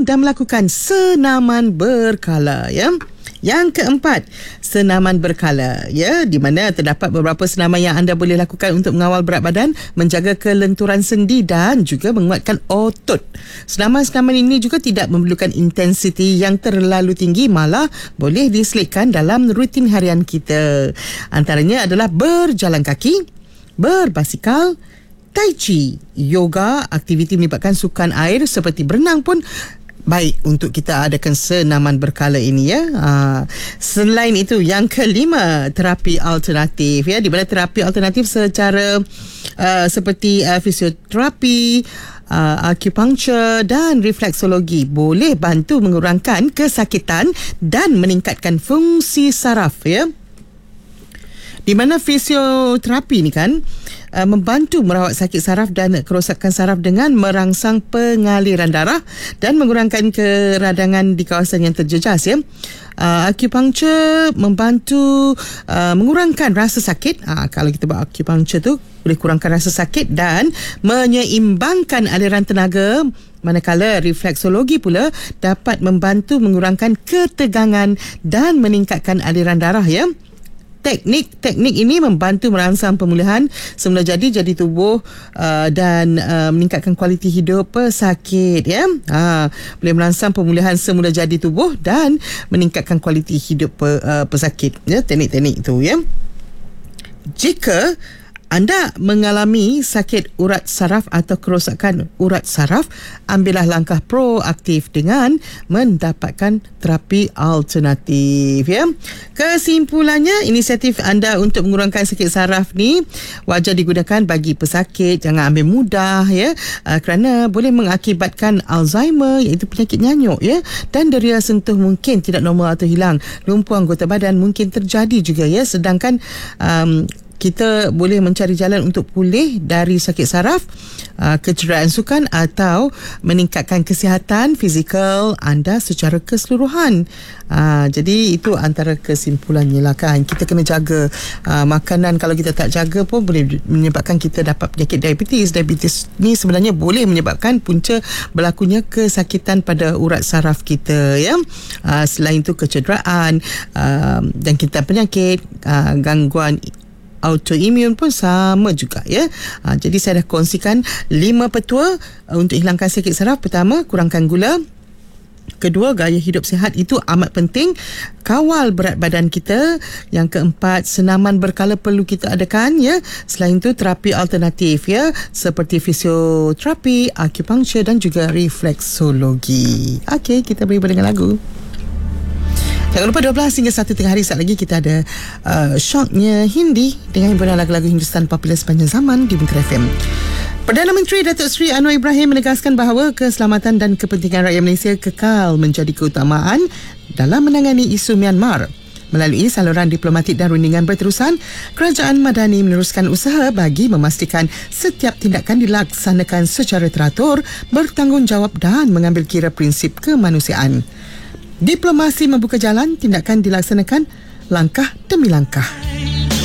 dan melakukan senaman berkala, ya. Yang keempat, senaman berkala, ya, di mana terdapat beberapa senaman yang anda boleh lakukan untuk mengawal berat badan, menjaga kelenturan sendi dan juga menguatkan otot. Senaman-senaman ini juga tidak memerlukan intensiti yang terlalu tinggi, malah boleh diselitkan dalam rutin harian kita. Antaranya adalah berjalan kaki, berbasikal, tai chi, yoga, aktiviti melibatkan sukan air seperti berenang pun baik untuk kita adakan senaman berkala ini, ya. Selain itu, yang kelima, terapi alternatif, ya, di mana terapi alternatif secara seperti fisioterapi, akupunktur dan refleksologi boleh bantu mengurangkan kesakitan dan meningkatkan fungsi saraf, ya. Di mana fisioterapi ni kan membantu merawat sakit saraf dan kerosakan saraf dengan merangsang pengaliran darah dan mengurangkan keradangan di kawasan yang terjejas, ya. Akupunktur membantu mengurangkan rasa sakit. Kalau kita buat akupunktur tu boleh kurangkan rasa sakit dan menyeimbangkan aliran tenaga, manakala refleksologi pula dapat membantu mengurangkan ketegangan dan meningkatkan aliran darah, ya. Teknik ini membantu merangsang pemulihan semula jadi tubuh dan meningkatkan kualiti hidup pesakit, ya. Boleh merangsang pemulihan semula jadi tubuh dan meningkatkan kualiti hidup pesakit, ya, teknik-teknik itu, ya. Jika anda mengalami sakit urat saraf atau kerosakan urat saraf, ambillah langkah proaktif dengan mendapatkan terapi alternatif, ya. Kesimpulannya, inisiatif anda untuk mengurangkan sakit saraf ni wajar digunakan bagi pesakit. Jangan ambil mudah, ya, kerana boleh mengakibatkan Alzheimer, iaitu penyakit nyanyuk, ya, dan deria sentuh mungkin tidak normal atau hilang. Lumpuh anggota badan mungkin terjadi juga, ya. Sedangkan kita boleh mencari jalan untuk pulih dari sakit saraf, kecederaan sukan atau meningkatkan kesihatan fizikal anda secara keseluruhan. Jadi itu antara kesimpulannya lah, kan. Kita kena jaga makanan. Kalau kita tak jaga pun boleh menyebabkan kita dapat penyakit diabetes. Diabetes ni sebenarnya boleh menyebabkan punca berlakunya kesakitan pada urat saraf kita, ya. Selain itu, kecederaan, jangkitan penyakit, gangguan autoimun pun sama juga, ya. Jadi saya dah kongsikan 5 petua untuk hilangkan sakit saraf. Pertama, kurangkan gula. Kedua, gaya hidup sihat itu amat penting. Kawal berat badan kita. Yang keempat, senaman berkala perlu kita adakan, ya. Selain itu, terapi alternatif, ya, seperti fisioterapi, akupunktur dan juga refleksologi. Okey, kita beri dengan lagu. Jangan lupa 12 hingga 1 tengah hari saat lagi kita ada Shocknya Hindi dengan hiburan lagu-lagu Hindustan popular sepanjang zaman di Bunker FM. Perdana Menteri Datuk Seri Anwar Ibrahim menegaskan bahawa keselamatan dan kepentingan rakyat Malaysia kekal menjadi keutamaan dalam menangani isu Myanmar. Melalui saluran diplomatik dan rundingan berterusan, Kerajaan Madani meneruskan usaha bagi memastikan setiap tindakan dilaksanakan secara teratur, bertanggungjawab dan mengambil kira prinsip kemanusiaan. Diplomasi membuka jalan, tindakan dilaksanakan langkah demi langkah.